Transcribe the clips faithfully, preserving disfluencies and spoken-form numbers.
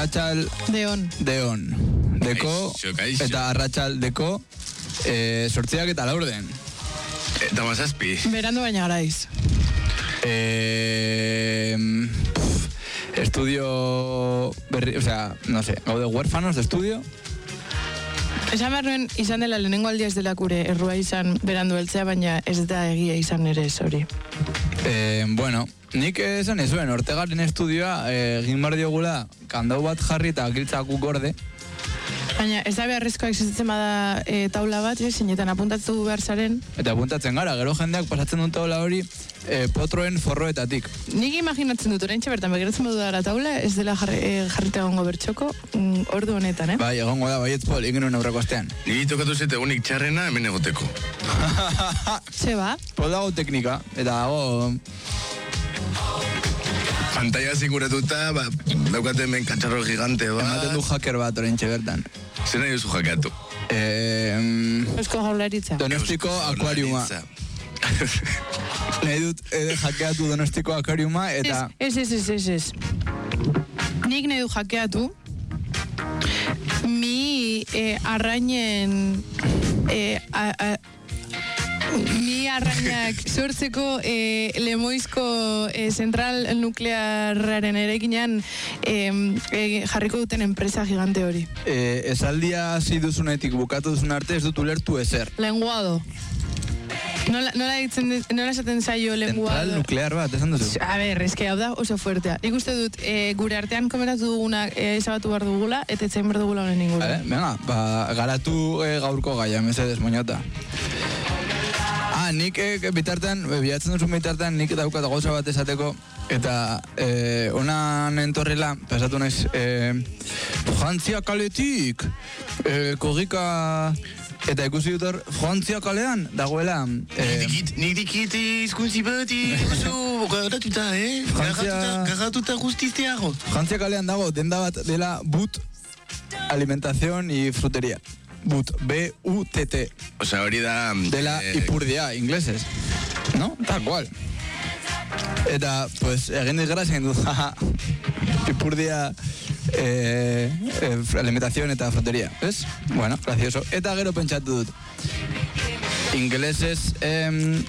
arratsal deon. Deon. Deko, eta arratsal deko, eh, sortziak eta laurden. Eta mazazpi. Berandu baina garaiz. Eh, pff, estudio, berri, o sea, no sé, gaude huérfanos de estudio. Esan behar nuen izan dela lehenengo aldia ez dela kure errua izan berandu heltzea, baina ez da egia izan ere ez hori. Eh, bueno, nik esan ezuen, Ortegaren estudioa egin eh, bar diogula kandau bat jarri eta giltzakuk gorde. Baina ez da beharrezkoa existitzen bada e, taula bat, eh, zeinetan apuntatu behar zaren. Eta apuntatzen gara, gero jendeak pasatzen dut taula hori e, potroen forroetatik. Nik imaginatzen dut, oraintxe bertan begiratzen badu dara taula, ez dela jarri, e, jarrita egongo bertxoko, mm, ordu honetan, eh? Bai, egongo da, baietz pol, ingenu aurreko astean. Niri tokatu zete unik txarrena hemen egoteko. Ze ba? Pol dago teknika, eta dago... Pantalla ziguratuta, ba, daukate hemen katxarro gigante, ba... Ematen du hacker bat oraintxe bertan. Zer nahi duzu hackeatu? Eh, mm, Eusko Jaurlaritza. Donostiko akuariuma. Nahi dut edo hackeatu Donostiko akuariuma eta... Ez, ez, ez, ez, ez. Nik nahi du hackeatu mi eh, arrainen... Eh, a, a, mi arrainak sortzeko eh, Lemoizko eh, zentral nuklearraren erekinean eh, eh, jarriko duten enpresa gigante hori. Eh, esaldia hasi duzunetik bukatu duzun arte ez dut ulertu ezer. Lenguado. Nola, nola, ditzen, nola esaten zaio lenguado? Zentral nuklear bat, esan duzu? A ber, eske hau da oso fuertea. Nik uste dut, e, gure artean komentatu duguna e, esabatu behar dugula, eta etzain behar dugula honen inguru. Vale, venga, ba, garatu e, gaurko gaia, mesedez, moñota. Ah, nik e, bitartean, bilatzen duzun bitartean, nik daukat gauza bat esateko, eta e, onan entorrela, pasatu naiz, e, Frantzia kaletik, e, kogika... Eta ikusi dut hor, Frantzia kalean, dagoela... Eh, nik dikit izkuntzi bat, oso garatuta, eh? Garatuta guztizteago. Frantzia kalean dago, denda bat dela But Alimentación y Frutería. But, B U T T. Osa hori da... Dela eh, Ipurdia, ingleses. ¿No? Tal cual. Eta, pues, egin dizgara zen dut, jaja, Ipurdia... Eh, eh, alimentación eta frutería, ¿ves? Bueno, gracioso. Eta gero pentsatu dut. Ingleses eh,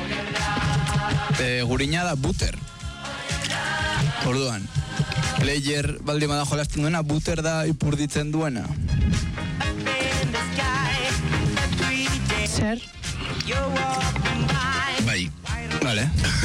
eh, gurina da butter. Orduan, player baldima da jolasten duena, butter da ipurditzen duena. Zer? Bai. Vale.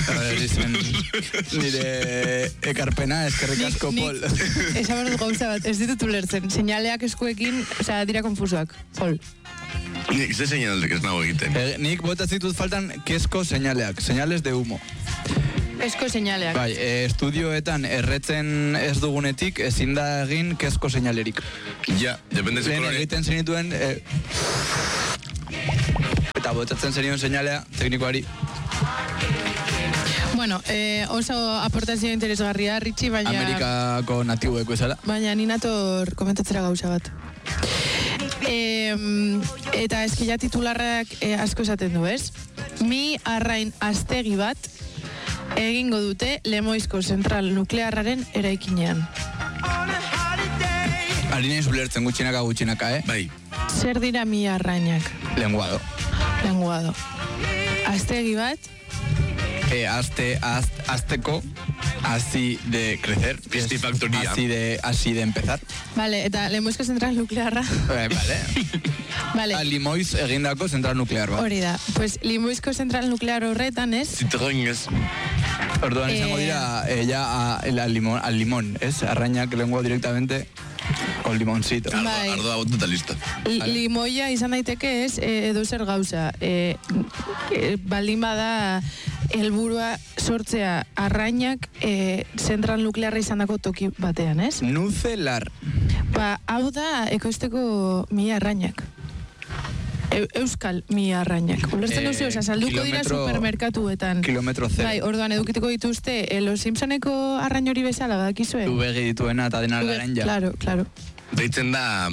Nire ekarpena, eskerrik asko, Pol. Esa behar dut gauza bat, ez ditut ulertzen. Seinaleak eskuekin, osea, dira konfusoak. Pol. Nik ze seinalek ez nago egiten. Eh, nik botatzitut faltan kesko seinaleak, seinales de humo. Esko seinaleak. Bai, e, estudioetan erretzen ez dugunetik ezin da egin kesko seinalerik. Ja, depende ze Lehen kolore. egiten zenituen e, eta botatzen zenion seinalea teknikoari. Bueno, eh, oso aportazio interesgarria, Ritxi, baina... Amerikako natibueko esala. Baina ni nator komentatzera gauza bat. E, eta eski ja titularrak e, asko esaten du, ez? Mi arrain aztegi bat egingo dute Lemoizko zentral nuklearraren eraikinean. Ari nahi zulertzen gutxinaka gutxinaka, eh? Bai. Zer dira mi arrainak? Lenguado. Lenguado. Aztegi bat... Eh, azte, az, azteko, así de crecer. Pistifactoría. Así de, así de empezar. Vale, eta Lemoizko zentral nuklearra... Eh, vale. Vale. A Limoiz egindako zentral nuklear bat. Hori da. Pues Limoizko zentral nuklear horretan, ez? Citroën ez. Orduan Eh, izango dira, eh, ya a, el, al, limón, al limón, ¿es? Arrainak lenguado directamente con limoncito. Ardo, Bai. ardoa botuta lista. L- Limoia izan daiteke ez, e, edo zer gauza. E, e, baldin bada helburua sortzea arrainak e, zentral nuklearra izandako toki batean, ez? Nucelar. Ba, hau da ekoizteko mi arrainak. E, euskal mi arrainak. Ulertzen Eh, duzu, oza, salduko dira kilometro- supermerkatuetan. Kilometro zero. Bai, orduan edukiteko dituzte, e, Los Simpsoneko arrain hori bezala, badakizue? Tu begi dituena eta dena Ube- laranja. Claro, claro. Deitzen da...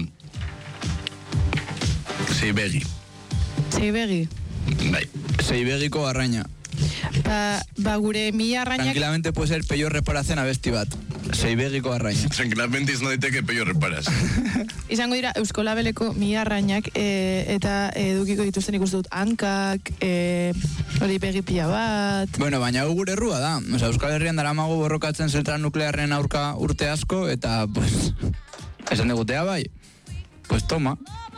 Sei begi. Zei begi. Bai. Sei begiko arraina. Ba, ba gure mi arrainak... Tranquilamente puede ser peor reparación abesti bat. zeibegiko arraina. Tranquilamente izan daiteke peio reparas. Izango dira Eusko Labeleko mi arrainak e, eta edukiko dituzten ikusten dut hankak, e, hori begi pila bat. Bueno, baina hau gure errua da. Osa, Euskal Herrian daramago borrokatzen zentral nuklearren aurka urte asko, eta, pues, esan digutea bai. Pues toma.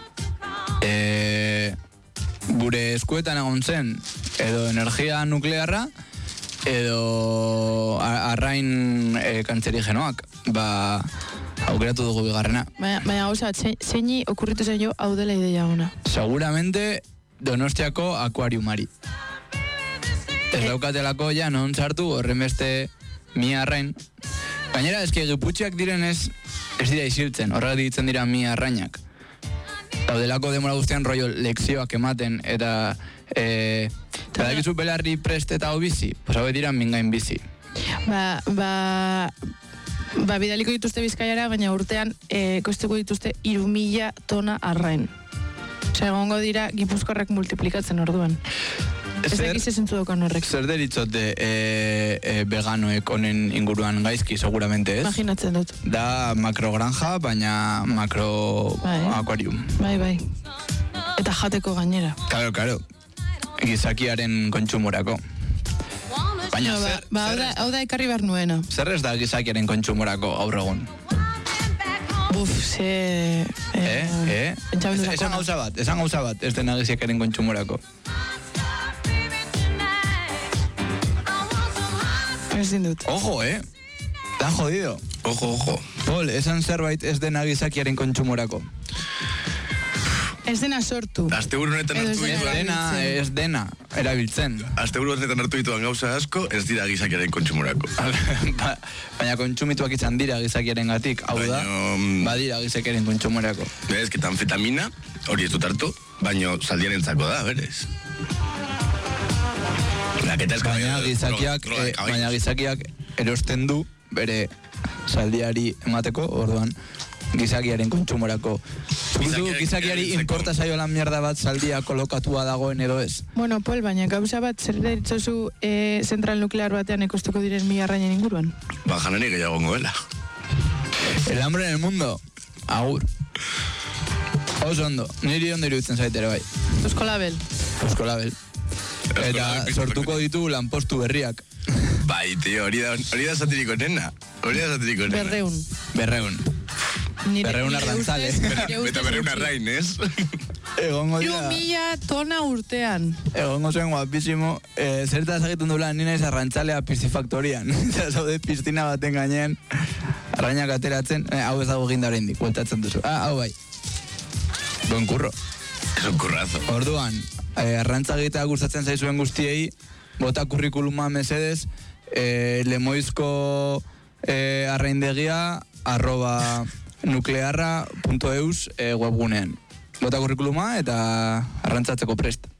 E, gure eskuetan egon zen, edo energia nuklearra, edo arrain e, kantzerigenoak. Ba, aukeratu dugu bigarrena. Baina, baina gauza, zeini okurritu zen jo hau dela ideia ona. Seguramente Donostiako akuariumari. Ez daukatelako ja non sartu horren beste mi arrain. Gainera, eski giputxeak direnez, ez dira isiltzen, horrela ditzen dira mi arrainak. Daudelako demora guztian rollo lekzioak ematen, eta e, badakizu belarri prest eta hau bizi, pues hau dira mingain bizi. Ba, ba, ba bidaliko dituzte Bizkaiara, baina urtean e, kostuko dituzte hiru mila tona arrain. Osea, egongo dira Gipuzkoarrak multiplikatzen orduan. Ez dakiz ezentzu daukan horrek. Zer deritzote e, e, veganoek honen inguruan gaizki, seguramente ez? Imaginatzen dut. Da makrogranja, baina makro bai. Aquarium. Bai, bai. Eta jateko gainera. Claro, claro. Gizakiaren kontsumorako. Baina no, zer... Ba, hau da, hau da ekarri behar nuena. Zer ez da gizakiaren kontsumorako gaur egun? Buf, ze... Eh, eh? Esan gauza bat, esan gauza bat, ez dena gizakiaren kontsumorako. Ezin dut. Ojo, eh? Tan jodido. Ojo, ojo. Pol, esan zerbait ez dena gizakiaren kontsumorako. Ez dena sortu. Asteburu honetan hartu Ez dituan. dena, ez dena, erabiltzen. Asteburu honetan hartu dituan gauza asko, ez dira gizakiaren kontsumorako. Ba, baina kontsumituak izan dira gizakiaren gatik, hau da, Baina, badira gizakiaren kontsumorako. Ez, que anfetamina, hori ez dut hartu, baina zaldiaren zako da, berez. Baina gizakiak, eh, baina gizakiak erosten du bere zaldiari emateko, orduan gizakiaren kontsumorako. Zuzu, gizakiari importa zaio lan mierda bat zaldia kolokatua dagoen edo ez? Bueno, Pol, baina gauza bat zer deritzozu e, zentral nuklear batean ekostuko diren mi arrainen inguruan? Ba, janari gehiago goela. El hambre en el mundo. Agur. Oso ondo. Niri ondo iruditzen zaitere bai. Eusko Label. Eusko Label. Eta sortuko ditu lanpostu berriak. Bai, tio, hori da, hori da satiriko nena. Hori da satiriko nena. Berreun. Berreun. Nire, Berreun ardantzale. Eta berreun arrain, ez? Egongo Hiru dira. mila tona urtean. Egongo zen guapísimo. Eh, zertaz egiten dula, nina ez arrantzalea piscifaktorian. Eta zaude piztina baten gainean. Arrainak ateratzen. Eh, hau ez dago ginda oraindik, bueltatzen duzu. Ah, hau bai. Buen kurro. Es un currazo. Orduan, eh, arrantza egitea gustatzen zaizuen guztiei, bota kurrikuluma mesedez, eh, lemoizko eh, arraindegia arroba nuklearra punto eus eh, webgunean. Bota kurrikuluma eta arrantzatzeko prest.